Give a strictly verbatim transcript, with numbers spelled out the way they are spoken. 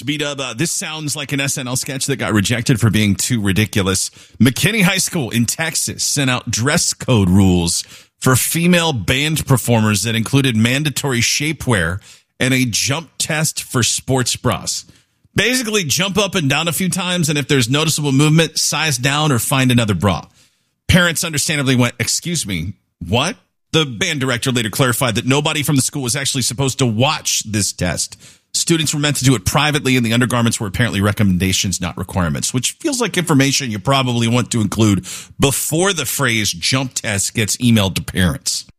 B-Dub, uh, this sounds like an S N L sketch that got rejected for being too ridiculous. McKinney High School in Texas sent out dress code rules for female band performers that included mandatory shapewear and a jump test for sports bras. Basically, jump up and down a few times, and if there's noticeable movement, size down or find another bra. Parents understandably went, excuse me, what? The band director later clarified that nobody from the school was actually supposed to watch this test. Students were meant to do it privately, and the undergarments were apparently recommendations, not requirements, which feels like information you probably want to include before the phrase jump test gets emailed to parents.